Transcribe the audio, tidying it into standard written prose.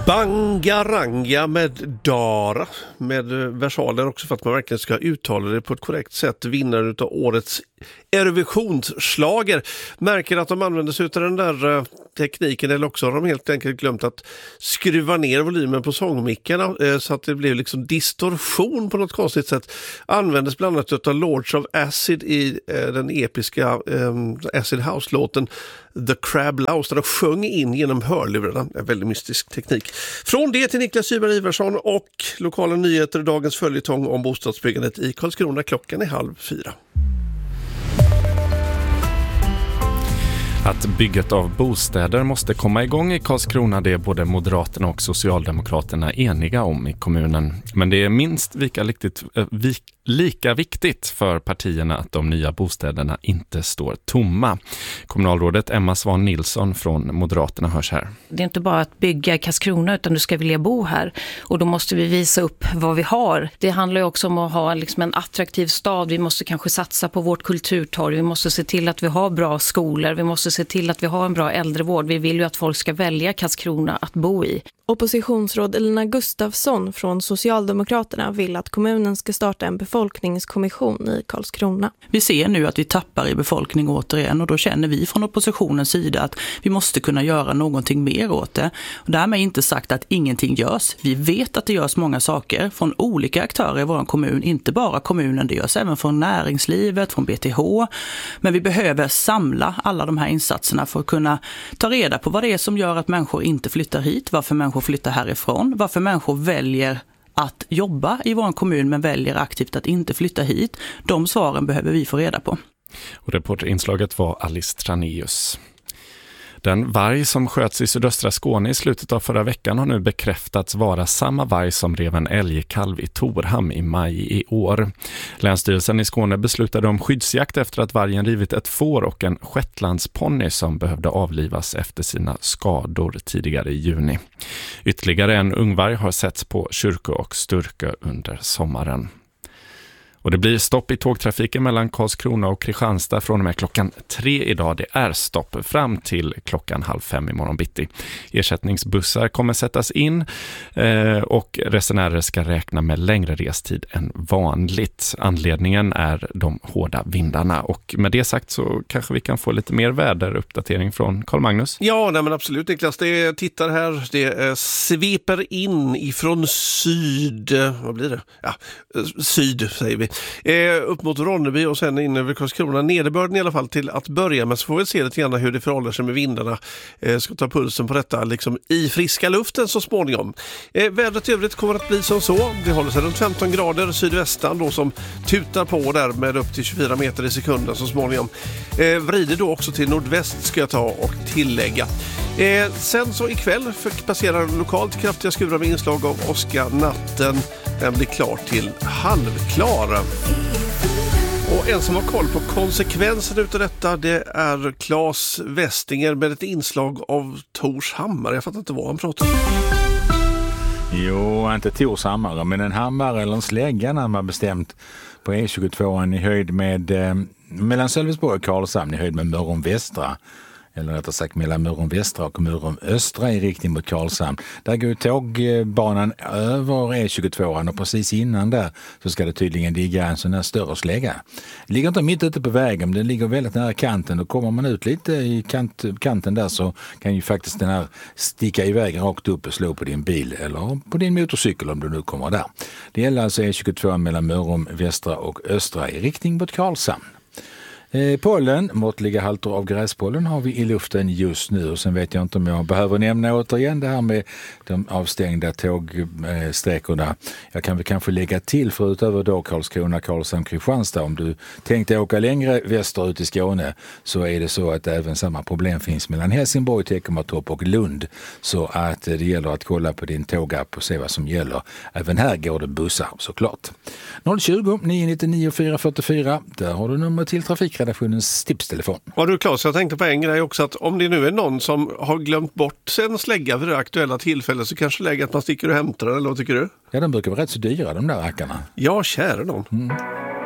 Bangaranga med Dara, med versaler också för att man verkligen ska uttala det på ett korrekt sätt. Vinnaren av årets Eurovisionsschlager märker att de använder sig av den där tekniken, eller också har de helt enkelt glömt att skruva ner volymen på sångmickarna så att det blir liksom distorsion på något konstigt sätt. Användes bland annat av Lords of Acid i den episka Acid House-låten The Crab Louse, där de sjöng in genom hörlurarna. En väldigt mystisk teknik. Från det till Niklas Syberg-Iversson och lokala nyheter, dagens följetong om bostadsbyggandet i Karlskrona. Klockan är 3:30. Att bygget av bostäder måste komma igång i Karlskrona, det är både Moderaterna och Socialdemokraterna eniga om i kommunen. Men det är minst lika viktigt för partierna att de nya bostäderna inte står tomma. Kommunalrådet Emma Svan Nilsson från Moderaterna hörs här. Det är inte bara att bygga i Karlskrona, utan du ska vilja bo här. Och då måste vi visa upp vad vi har. Det handlar ju också om att ha en attraktiv stad. Vi måste kanske satsa på vårt kulturtorg. Vi måste se till att vi har bra skolor. Vi måste se till att vi har en bra äldrevård. Vi vill ju att folk ska välja Karlskrona att bo i. Oppositionsråd Elina Gustafsson från Socialdemokraterna vill att kommunen ska starta en befolkningskommission i Karlskrona. Vi ser nu att vi tappar i befolkning återigen, och då känner vi från oppositionens sida att vi måste kunna göra någonting mer åt det. Och därmed inte sagt att ingenting görs. Vi vet att det görs många saker från olika aktörer i vår kommun, inte bara kommunen, det görs även från näringslivet, från BTH. Men vi behöver samla alla de här insatserna för att kunna ta reda på vad det är som gör att människor inte flyttar hit, varför människor flyttar härifrån, varför människor väljer att jobba i vår kommun men väljer aktivt att inte flytta hit. De svaren behöver vi få reda på. Och reporterinslaget var Alice Traneus. Den varg som sköts i sydöstra Skåne i slutet av förra veckan har nu bekräftats vara samma varg som rev en älgkalv i Torham i maj i år. Länsstyrelsen i Skåne beslutade om skyddsjakt efter att vargen rivit ett får och en shetlandsponny som behövde avlivas efter sina skador tidigare i juni. Ytterligare en ungvarg har setts på Kyrkö och Sturkö under sommaren. Och det blir stopp i tågtrafiken mellan Karlskrona och Kristianstad från och med klockan 3 idag. Det är stopp fram till klockan 4:30 imorgon bitti. Ersättningsbussar kommer sättas in och resenärer ska räkna med längre restid än vanligt. Anledningen är de hårda vindarna. Och med det sagt så kanske vi kan få lite mer väderuppdatering från Carl Magnus. Ja, nej men absolut Niklas. Det tittar här. Det sveper in ifrån syd. Vad blir det? Ja, syd säger vi. Upp mot Ronneby och sen in över Karlskrona. Nederbörden i alla fall till att börja med, så får vi se lite grann hur det förhåller sig med vindarna. Ska ta pulsen på detta liksom i friska luften så småningom. Vädret i övrigt kommer att bli som så. Det håller sig runt 15 grader sydvästan då, som tutar på där med upp till 24 meter i sekunden så småningom. Vrider då också till nordväst ska jag ta och tillägga. Sen så ikväll passerar lokalt kraftiga skurar med inslag av åska natten. Den blir klar till halvklar. Och en som har koll på konsekvenserna utav detta, det är Claes Westinger med ett inslag av Tors hammare. Jag fattar inte vad han pratar om. Jo, inte Tors hammare, men en hammare eller en slägga när man bestämt på E22 i höjd med mellan Sölvesborg och Karlshamn i höjd med Mörrum Västra. Eller rättare sagt mellan Mörrum Västra och Mörrum Östra i riktning mot Karlshamn. Där går tågbanan över E22 och precis innan där så ska det tydligen ligga en sån här större slägga. Det ligger inte mitt ute på vägen, men det ligger väldigt nära kanten, och kommer man ut lite i kanten där så kan ju faktiskt den här sticka iväg rakt upp och slå på din bil eller på din motorcykel om du nu kommer där. Det gäller alltså E22 mellan Mörrum Västra och Östra i riktning mot Karlshamn. Pollen, måttliga halter av gräspollen har vi i luften just nu, och sen vet jag inte om jag behöver nämna återigen det här med de avstängda tågsträckorna. Jag kan väl kanske lägga till förutöver då Karlskrona, Karlshamn, Kristianstad. Om du tänkte åka längre västerut i Skåne så är det så att även samma problem finns mellan Helsingborg, Teckomatorp och Lund. Så att det gäller att kolla på din tågapp och se vad som gäller. Även här går det bussar såklart. 020 999 444, där har du nummer till Trafikredaktionens tipstelefon. Ja du Claes, jag tänkte på en grej också, att om det nu är någon som har glömt bort en slägga vid det aktuella tillfället så kanske lägger att man sticker och hämtar den, eller vad tycker du? Ja, de brukar vara rätt så dyra de där rackarna. Ja, kära någon.